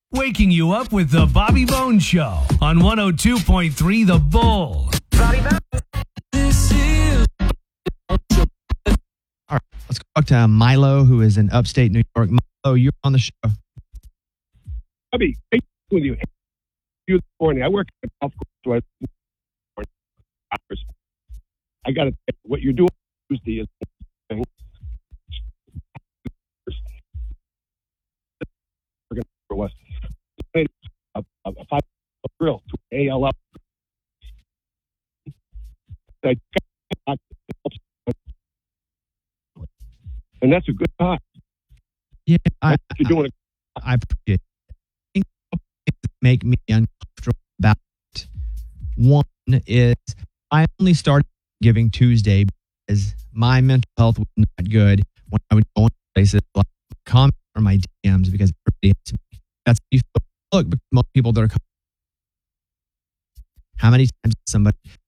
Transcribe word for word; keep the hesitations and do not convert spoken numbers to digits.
Waking you up with the Bobby Bones Show on one oh two point three The Bull. Bobby Bones. All right, let's talk to Milo, who is in upstate New York. Milo, you're on the show. Bobby, thank you with you. You this morning. I work at a golf course. So I, I got to tell you, what you're doing Tuesday is thing. For us, a, a, a five grill to A L F. And that's a good time. Yeah, I, That's what you're doing. I, I appreciate it. I think things that make me uncomfortable about it. One is I only started giving Tuesday because my mental health was not good when I would go into places like comment or my D Ms because everybody hates me. That's how you feel. Look, because most people that are coming, how many times has somebody